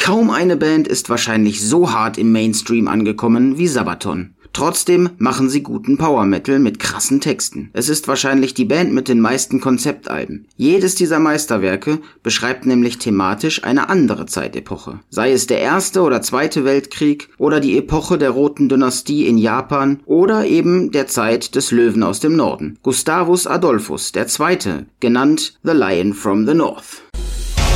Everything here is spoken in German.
Kaum eine Band ist wahrscheinlich so hart im Mainstream angekommen wie Sabaton. Trotzdem machen sie guten Power Metal mit krassen Texten. Es ist wahrscheinlich die Band mit den meisten Konzeptalben. Jedes dieser Meisterwerke beschreibt nämlich thematisch eine andere Zeitepoche. Sei es der Erste oder Zweite Weltkrieg oder die Epoche der Roten Dynastie in Japan oder eben der Zeit des Löwen aus dem Norden. Gustavus Adolphus II., genannt The Lion from the North.